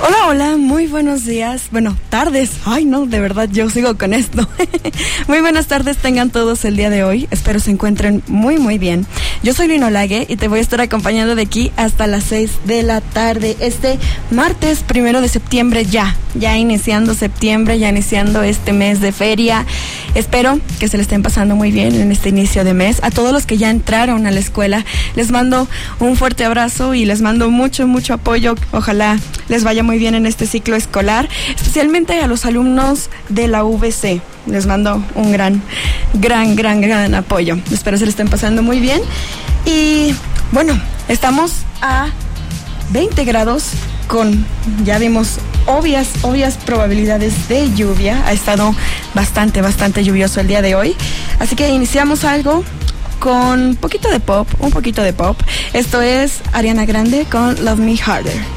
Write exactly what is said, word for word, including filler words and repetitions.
Hola, hola, muy buenos días, bueno, tardes, ay no, de verdad yo sigo con esto. Muy buenas tardes tengan todos el día de hoy, espero se encuentren muy muy bien. Yo soy Lino Lague y te voy a estar acompañando de aquí hasta las seis de la tarde, este martes primero de septiembre, ya, ya iniciando septiembre, ya iniciando este mes de feria. Espero que se le estén pasando muy bien en este inicio de mes. A todos los que ya entraron a la escuela, les mando un fuerte abrazo y les mando mucho, mucho apoyo. Ojalá les vaya muy bien en este ciclo escolar, especialmente a los alumnos de la U V C. Les mando un gran, gran, gran, gran apoyo. Espero se le estén pasando muy bien. Y bueno, estamos a veinte grados con, ya vimos, obvias, obvias probabilidades de lluvia. Ha estado bastante, bastante lluvioso el día de hoy. Así que iniciamos algo con un poquito de pop, un poquito de pop. Esto es Ariana Grande con Love Me Harder.